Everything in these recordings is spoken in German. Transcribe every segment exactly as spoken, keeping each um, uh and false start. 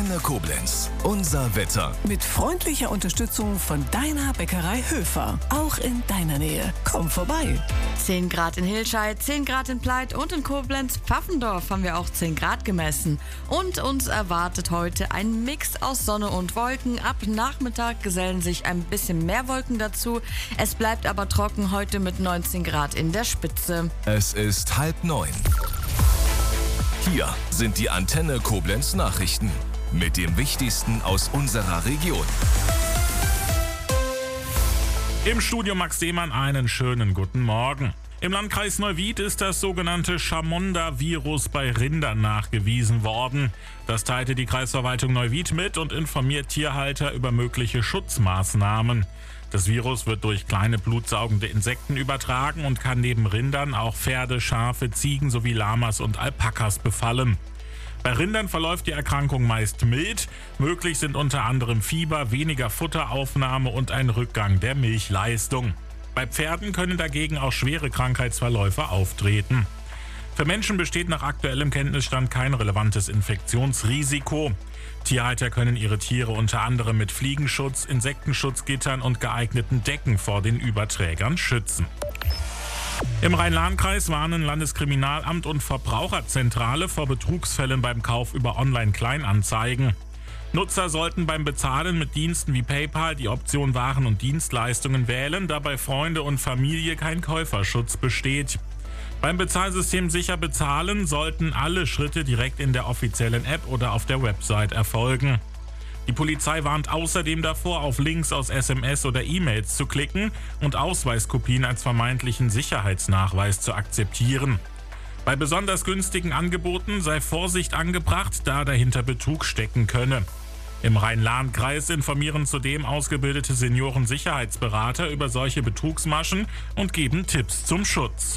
Antenne Koblenz. Unser Wetter. Mit freundlicher Unterstützung von deiner Bäckerei Höfer. Auch in deiner Nähe. Komm vorbei. zehn Grad in Hilscheid, zehn Grad in Pleit und in Koblenz-Pfaffendorf haben wir auch zehn Grad gemessen. Und uns erwartet heute ein Mix aus Sonne und Wolken. Ab Nachmittag gesellen sich ein bisschen mehr Wolken dazu. Es bleibt aber trocken heute mit neunzehn Grad in der Spitze. Es ist halb neun. Hier sind die Antenne Koblenz Nachrichten mit dem Wichtigsten aus unserer Region. Im Studio Max Seemann einen schönen guten Morgen. Im Landkreis Neuwied ist das sogenannte Chamonda-Virus bei Rindern nachgewiesen worden. Das teilte die Kreisverwaltung Neuwied mit und informiert Tierhalter über mögliche Schutzmaßnahmen. Das Virus wird durch kleine blutsaugende Insekten übertragen und kann neben Rindern auch Pferde, Schafe, Ziegen sowie Lamas und Alpakas befallen. Bei Rindern verläuft die Erkrankung meist mild. Möglich sind unter anderem Fieber, weniger Futteraufnahme und ein Rückgang der Milchleistung. Bei Pferden können dagegen auch schwere Krankheitsverläufe auftreten. Für Menschen besteht nach aktuellem Kenntnisstand kein relevantes Infektionsrisiko. Tierhalter können ihre Tiere unter anderem mit Fliegenschutz, Insektenschutzgittern und geeigneten Decken vor den Überträgern schützen. Im Rhein-Lahn-Kreis warnen Landeskriminalamt und Verbraucherzentrale vor Betrugsfällen beim Kauf über Online-Kleinanzeigen. Nutzer sollten beim Bezahlen mit Diensten wie PayPal die Option Waren und Dienstleistungen wählen, da bei Freunde und Familie kein Käuferschutz besteht. Beim Bezahlsystem Sicher Bezahlen sollten alle Schritte direkt in der offiziellen App oder auf der Website erfolgen. Die Polizei warnt außerdem davor, auf Links aus S M S oder E-Mails zu klicken und Ausweiskopien als vermeintlichen Sicherheitsnachweis zu akzeptieren. Bei besonders günstigen Angeboten sei Vorsicht angebracht, da dahinter Betrug stecken könne. Im Rhein-Lahn-Kreis informieren zudem ausgebildete Senioren-Sicherheitsberater über solche Betrugsmaschen und geben Tipps zum Schutz.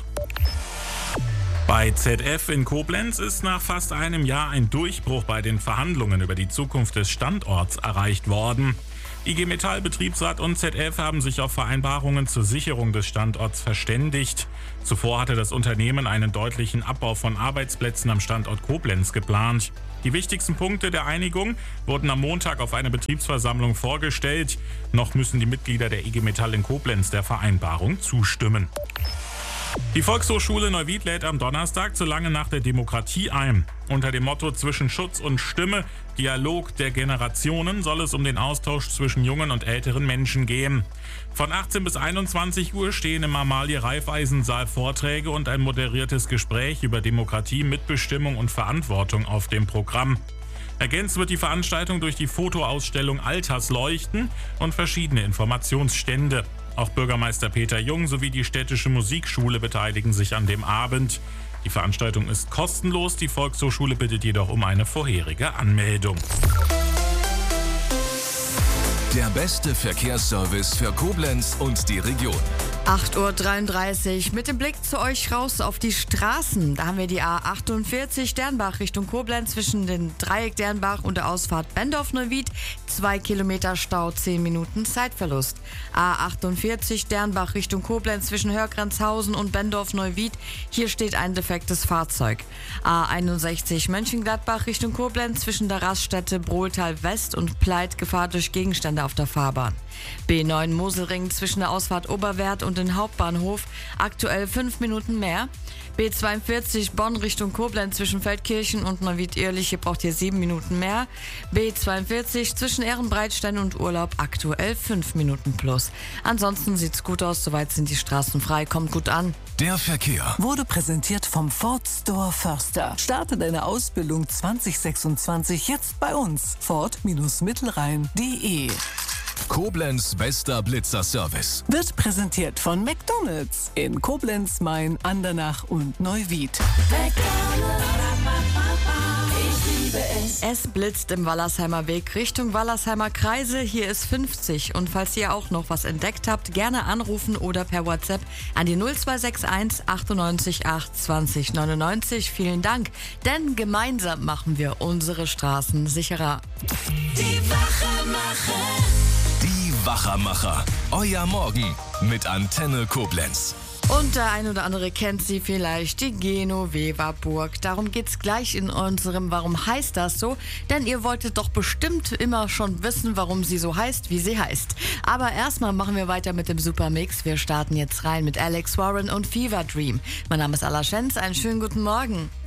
Bei Z F in Koblenz ist nach fast einem Jahr ein Durchbruch bei den Verhandlungen über die Zukunft des Standorts erreicht worden. I G Metall, Betriebsrat und Z F haben sich auf Vereinbarungen zur Sicherung des Standorts verständigt. Zuvor hatte das Unternehmen einen deutlichen Abbau von Arbeitsplätzen am Standort Koblenz geplant. Die wichtigsten Punkte der Einigung wurden am Montag auf einer Betriebsversammlung vorgestellt. Noch müssen die Mitglieder der I G Metall in Koblenz der Vereinbarung zustimmen. Die Volkshochschule Neuwied lädt am Donnerstag zur Lange Nacht der Demokratie ein. Unter dem Motto Zwischen Schutz und Stimme, Dialog der Generationen soll es um den Austausch zwischen jungen und älteren Menschen gehen. Von achtzehn bis einundzwanzig Uhr stehen im Amalie-Raiffeisen-Saal Vorträge und ein moderiertes Gespräch über Demokratie, Mitbestimmung und Verantwortung auf dem Programm. Ergänzt wird die Veranstaltung durch die Fotoausstellung Altersleuchten und verschiedene Informationsstände. Auch Bürgermeister Peter Jung sowie die städtische Musikschule beteiligen sich an dem Abend. Die Veranstaltung ist kostenlos, die Volkshochschule bittet jedoch um eine vorherige Anmeldung. Der beste Verkehrsservice für Koblenz und die Region. acht Uhr dreiunddreißig mit dem Blick zu euch raus auf die Straßen. Da haben wir die A achtundvierzig Dernbach Richtung Koblenz zwischen den Dreieck Dernbach und der Ausfahrt Bendorf-Neuwied. Zwei Kilometer Stau, zehn Minuten Zeitverlust. A achtundvierzig Dernbach Richtung Koblenz zwischen Hörgrenzhausen und Bendorf-Neuwied. Hier steht ein defektes Fahrzeug. A einundsechzig Mönchengladbach Richtung Koblenz zwischen der Raststätte Brohltal West und Pleit Gefahr durch Gegenstände auf der Fahrbahn. B neun Moselring zwischen der Ausfahrt Oberwert und den Hauptbahnhof, aktuell fünf Minuten mehr. B zweiundvierzig Bonn Richtung Koblenz zwischen Feldkirchen und Neuwied-Ehrliche braucht hier sieben Minuten mehr. B zweiundvierzig zwischen Ehrenbreitstein und Urlaub, aktuell fünf Minuten plus. Ansonsten sieht's gut aus, soweit sind die Straßen frei, kommt gut an. Der Verkehr Wurde präsentiert vom Ford Store Förster. Starte deine Ausbildung zwanzig sechsundzwanzig jetzt bei uns. Ford-Mittelrhein punkt de. Koblenz bester Blitzer-Service. Wird präsentiert von McDonald's in Koblenz, Main, Andernach und Neuwied. Es blitzt im Wallersheimer Weg Richtung Wallersheimer Kreise. Hier ist fünfzig. Und falls ihr auch noch was entdeckt habt, gerne anrufen oder per WhatsApp an die null zwei sechs eins achtundneunzig acht zwanzig neunundneunzig. Vielen Dank, denn gemeinsam machen wir unsere Straßen sicherer. Die Wachermacher. Die Wachermacher. Euer Morgen mit Antenne Koblenz. Und der ein oder andere kennt sie vielleicht, die Genoveva Burg. Darum geht's gleich in unserem Warum heißt das so? Denn ihr wolltet doch bestimmt immer schon wissen, warum sie so heißt, wie sie heißt. Aber erstmal machen wir weiter mit dem Supermix. Wir starten jetzt rein mit Alex Warren und Fever Dream. Mein Name ist Alla Schenz, einen schönen guten Morgen.